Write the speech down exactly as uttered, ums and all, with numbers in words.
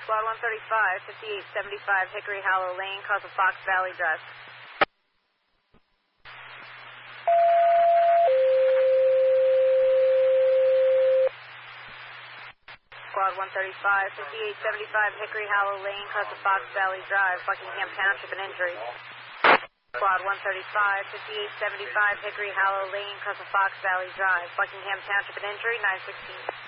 Squad one thirty-five, fifty-eight seventy-five Hickory Hollow Lane, cause of Fox Valley Drive. Squad one thirty-five, fifty-eight seventy-five Hickory Hollow Lane, cause of Fox Valley Drive, Buckingham Township, an injury. Squad one thirty-five, fifty-eight seventy-five Hickory Hollow Lane, cause of Fox Valley Drive, Buckingham Township, an injury, nine sixteen.